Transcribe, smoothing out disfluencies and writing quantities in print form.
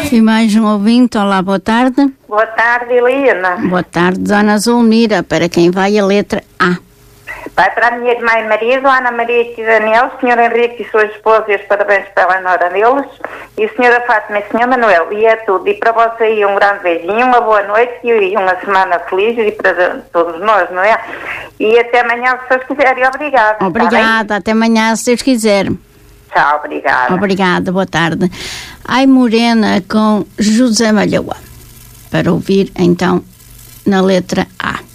E mais um ouvinte, olá, boa tarde. Boa tarde, Helena. Boa tarde, Dona Zulmira, para quem vai a letra A. Vai para a minha irmã e marido, Ana Maria e Daniel, Sr. Henrique e sua esposa, e os parabéns pela nora deles, e a Sra. Fátima e o Sr. Manuel, e é tudo. E para você aí um grande beijinho, uma boa noite e uma semana feliz, e para todos nós, não é? E até amanhã, se vocês quiserem. Obrigada. Obrigada, até amanhã, se Deus quiser. Tchau, obrigada. Obrigada, boa tarde. Ai Morena com José Malhoa. Para ouvir, então, na letra A.